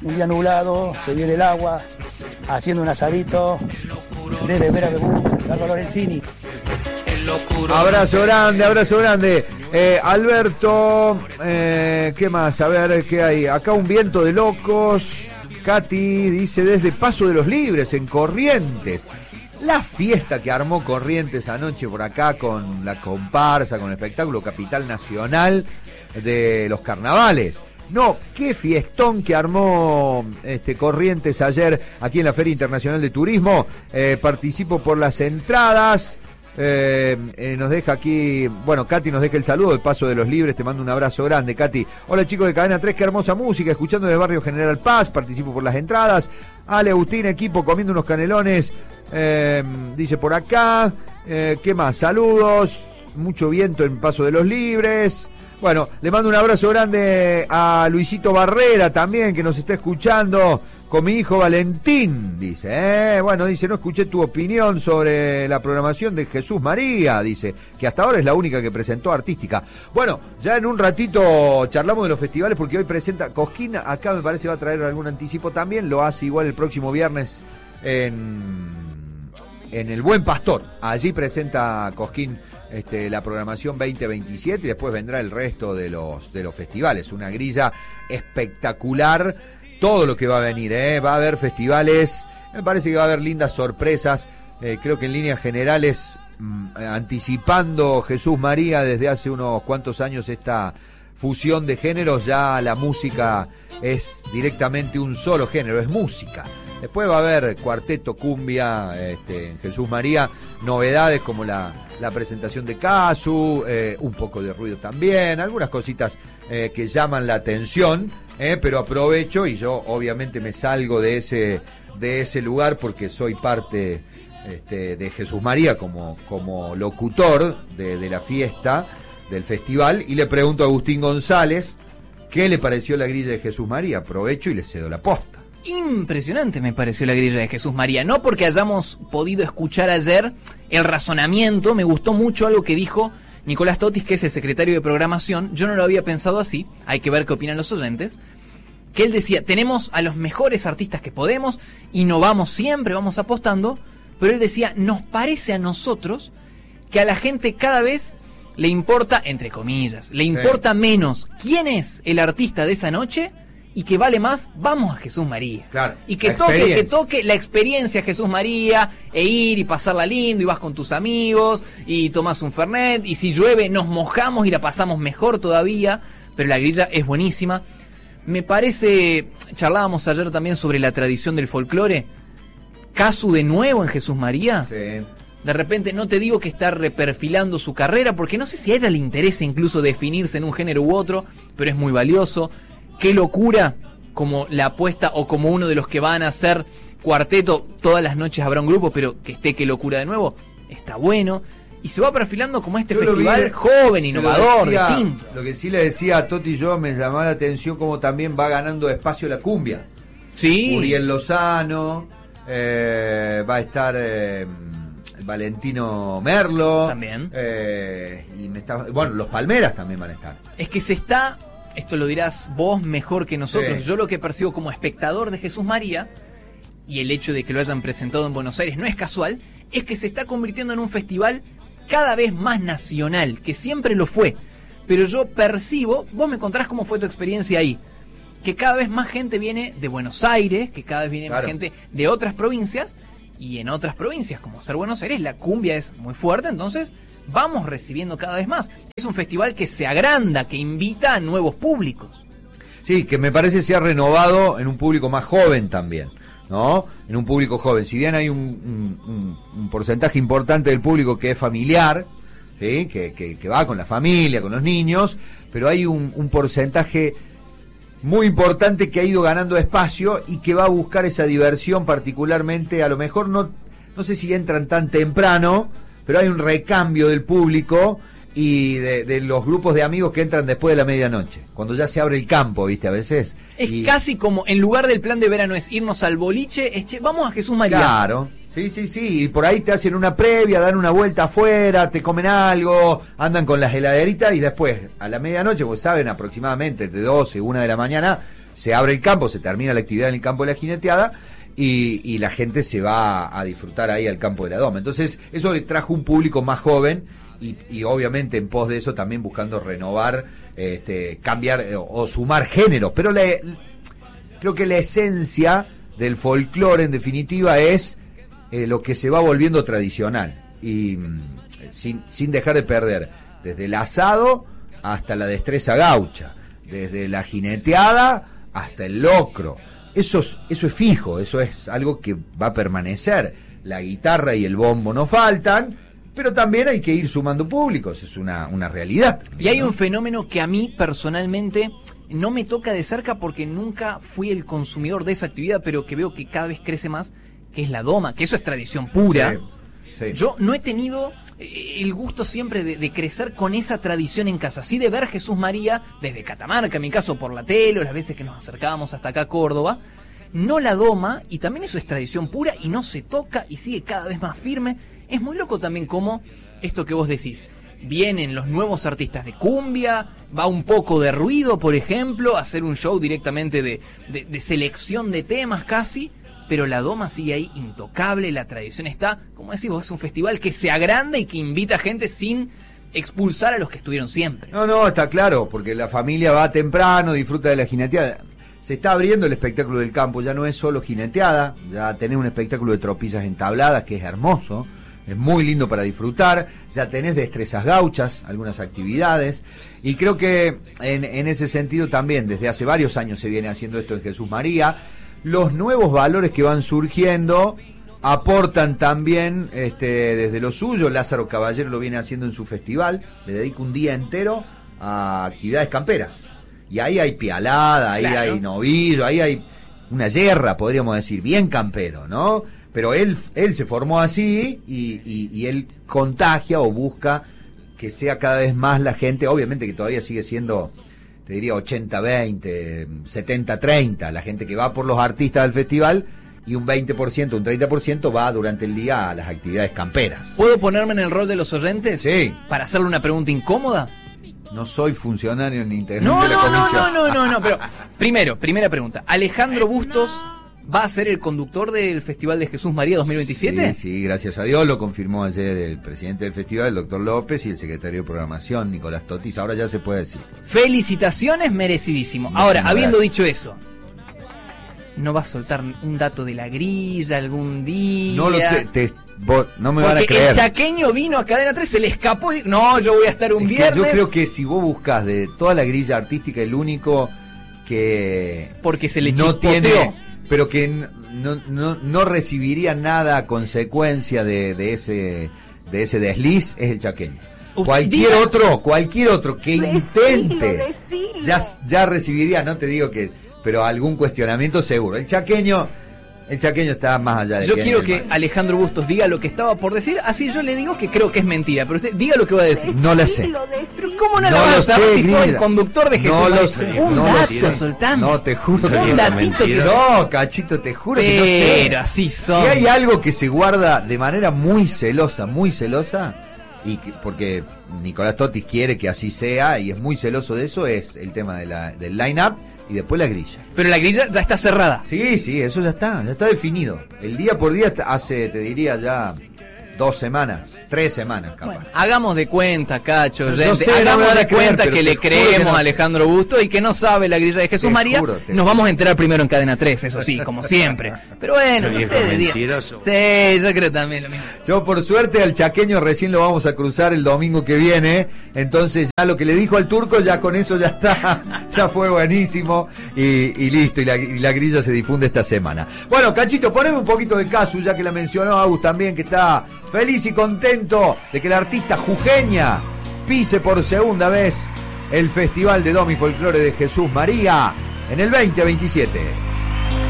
un día nublado, se viene el agua, haciendo un asadito, debe ver a Carlos Lorenzini. Abrazo grande. Alberto, ¿qué más? A ver, ¿qué hay? Acá un viento de locos. Katy dice desde Paso de los Libres, en Corrientes. La fiesta que armó Corrientes anoche por acá con la comparsa, con el espectáculo Capital Nacional de los carnavales. No, qué fiestón que armó Corrientes ayer aquí en la Feria Internacional de Turismo. Participo por las entradas. Nos deja aquí, bueno, Katy nos deja el saludo de Paso de los Libres, te mando un abrazo grande, Katy. Hola chicos de Cadena 3, qué hermosa música, escuchando desde Barrio General Paz, participo por las entradas. Ale, Agustín, equipo, comiendo unos canelones, dice por acá. ¿Qué más? Saludos, mucho viento en Paso de los Libres. Bueno, le mando un abrazo grande a Luisito Barrera también, que nos está escuchando. Con mi hijo Valentín, dice. Bueno, dice, no escuché tu opinión sobre la programación de Jesús María, dice, que hasta ahora es la única que presentó artística. Bueno, ya en un ratito charlamos de los festivales, porque hoy presenta Cosquín, acá me parece va a traer algún anticipo también, lo hace igual el próximo viernes en el Buen Pastor. Allí presenta Cosquín la programación 2027 y después vendrá el resto de los festivales. Una grilla espectacular. Todo lo que va a venir, va a haber festivales, me parece que va a haber lindas sorpresas, creo que en líneas generales, anticipando Jesús María desde hace unos cuantos años esta fusión de géneros, ya la música es directamente un solo género, es música. Después va a haber cuarteto, cumbia, en Jesús María, novedades como la presentación de Casu, un poco de ruido también, algunas cositas que llaman la atención, pero aprovecho y yo obviamente me salgo de ese lugar porque soy parte de Jesús María como locutor de la fiesta, del festival, y le pregunto a Agustín González qué le pareció la grilla de Jesús María. Aprovecho y le cedo la posta. Impresionante me pareció la grilla de Jesús María, no porque hayamos podido escuchar ayer el razonamiento, me gustó mucho algo que dijo Nicolás Totis, que es el secretario de programación. Yo no lo había pensado así, hay que ver qué opinan los oyentes, que él decía, tenemos a los mejores artistas que podemos, innovamos siempre, vamos apostando, pero él decía, nos parece a nosotros que a la gente cada vez le importa, entre comillas, le importa menos quién es el artista de esa noche, y que vale más, vamos a Jesús María. Claro, y que toque la experiencia Jesús María, e ir y pasarla lindo, y vas con tus amigos, y tomás un Fernet, y si llueve nos mojamos y la pasamos mejor todavía, pero la grilla es buenísima. Me parece, charlábamos ayer también sobre la tradición del folclore, Casu de nuevo en Jesús María. Sí. De repente, no te digo que está reperfilando su carrera, porque no sé si a ella le interesa incluso definirse en un género u otro, pero es muy valioso. Qué locura como la apuesta, o como uno de los que van a hacer cuarteto, todas las noches habrá un grupo, pero que esté Qué Locura de nuevo, está bueno. Y se va perfilando como este festival joven, innovador, distinto. Lo que sí le decía a Toti y yo, me llamaba la atención como también va ganando espacio la cumbia. Sí. Uriel Lozano, va a estar Valentino Merlo. También. Bueno, los Palmeras también van a estar. Es que se está... Esto lo dirás vos mejor que nosotros. Sí. Yo lo que percibo como espectador de Jesús María, y el hecho de que lo hayan presentado en Buenos Aires no es casual, es que se está convirtiendo en un festival cada vez más nacional, que siempre lo fue. Pero yo percibo, vos me contarás cómo fue tu experiencia ahí, que cada vez más gente viene de Buenos Aires, que cada vez viene más gente de otras provincias, y en otras provincias, como ser Buenos Aires, la cumbia es muy fuerte, entonces vamos recibiendo cada vez más. Es un festival que se agranda, que invita a nuevos públicos. Sí, que me parece se ha renovado en un público más joven también, ¿no? En un público joven. Si bien hay un porcentaje importante del público que es familiar, ¿sí? Que va con la familia, con los niños, pero hay un porcentaje muy importante que ha ido ganando espacio y que va a buscar esa diversión particularmente, a lo mejor no sé si entran tan temprano, pero hay un recambio del público y de los grupos de amigos que entran después de la medianoche, cuando ya se abre el campo, ¿viste? A veces. Es casi como, en lugar del plan de verano es irnos al boliche, vamos a Jesús María. Claro, sí, y por ahí te hacen una previa, dan una vuelta afuera, te comen algo, andan con las heladeritas y después, a la medianoche, pues saben, aproximadamente de 12, 1 de la mañana, se abre el campo, se termina la actividad en el campo de la jineteada y la gente se va a disfrutar ahí al campo de la Doma. Entonces eso le trajo un público más joven y obviamente en pos de eso también buscando renovar, cambiar o sumar géneros, pero creo que la esencia del folclore en definitiva es lo que se va volviendo tradicional y sin dejar de perder desde el asado hasta la destreza gaucha, desde la jineteada hasta el locro. Eso es fijo, eso es algo que va a permanecer. La guitarra y el bombo no faltan, pero también hay que ir sumando públicos, es una realidad. Y hay un fenómeno que a mí personalmente no me toca de cerca porque nunca fui el consumidor de esa actividad, pero que veo que cada vez crece más, que es la doma, que eso es tradición pura. Sí, sí. Yo no he tenido el gusto siempre de crecer con esa tradición en casa, sí de ver Jesús María desde Catamarca, en mi caso por la tele, o las veces que nos acercábamos hasta acá a Córdoba, no la doma, y también eso es tradición pura y no se toca y sigue cada vez más firme. Es muy loco también como esto que vos decís, vienen los nuevos artistas de cumbia, va un poco de ruido, por ejemplo, hacer un show directamente de selección de temas casi, pero la doma sigue ahí intocable, la tradición está, como decís vos, es un festival que se agranda y que invita a gente sin expulsar a los que estuvieron siempre. No, está claro, porque la familia va temprano, disfruta de la jineteada. Se está abriendo el espectáculo del campo, ya no es solo jineteada, ya tenés un espectáculo de tropillas entabladas que es hermoso, es muy lindo para disfrutar, ya tenés destrezas gauchas, algunas actividades, y creo que en ese sentido también, desde hace varios años se viene haciendo esto en Jesús María. Los nuevos valores que van surgiendo aportan también desde lo suyo. Lázaro Caballero lo viene haciendo en su festival, le dedica un día entero a actividades camperas. Y ahí hay pialada, ahí hay novillo, ahí hay una yerra, podríamos decir, bien campero, ¿no? Pero él se formó así y él contagia o busca que sea cada vez más la gente, obviamente que todavía sigue siendo, te diría 80-20, 70-30, la gente que va por los artistas del festival, y un 20%, un 30% va durante el día a las actividades camperas. ¿Puedo ponerme en el rol de los oyentes? Sí. Para hacerle una pregunta incómoda. No soy funcionario ni integrante de la comisión. No, pero primera pregunta. ¿Alejandro Bustos va a ser el conductor del Festival de Jesús María 2027? Sí, gracias a Dios, lo confirmó ayer el presidente del festival, el doctor López, y el secretario de programación, Nicolás Totis. Ahora ya se puede decir. Felicitaciones, merecidísimo. Ahora, habiendo dicho eso, ¿no va a soltar un dato de la grilla algún día? No me van a creer. El chaqueño vino a Cadena 3, se le escapó y dijo, no, yo voy a estar un viernes. Yo creo que si vos buscas de toda la grilla artística, el único que porque se le no tiene, pero que no recibiría nada a consecuencia de ese desliz, es el chaqueño. Cualquier otro que intente ya recibiría, no te digo que, pero algún cuestionamiento seguro. El chaqueño está más allá de... Yo quiero que Alejandro Bustos diga lo que estaba por decir, así yo le digo que creo que es mentira, pero usted diga lo que va a decir. No lo sé. Pero ¿cómo no lo vas a saber si soy el conductor de Jesús? No lo sé. Un dato soltando. No, te juro que un datito que... No, Cachito, te juro que no sé. Pero así son. Si hay algo que se guarda de manera muy celosa, y porque Nicolás Totis quiere que así sea y es muy celoso de eso, es el tema del line-up y después la grilla. Pero la grilla ya está cerrada. Sí, eso ya está definido. El día por día hace, te diría ya 2 semanas, 3 semanas capaz. Bueno, hagamos de cuenta, Cacho, gente. No sé, hagamos de cuenta que le creemos a Alejandro Bustos y que no sabe la grilla de Jesús María. Nos vamos a enterar primero en Cadena 3, eso sí, como siempre. Pero bueno, mentiroso. Sí, yo creo también lo mismo. Yo por suerte al chaqueño recién lo vamos a cruzar el domingo que viene, entonces ya lo que le dijo al turco, ya con eso ya está, ya fue buenísimo y listo, y la grilla se difunde esta semana. Bueno, Cachito, poneme un poquito de caso, ya que la mencionó Agus también, que está feliz y contento de que la artista jujeña pise por segunda vez el Festival de Doma y Folclore de Jesús María en el 2027.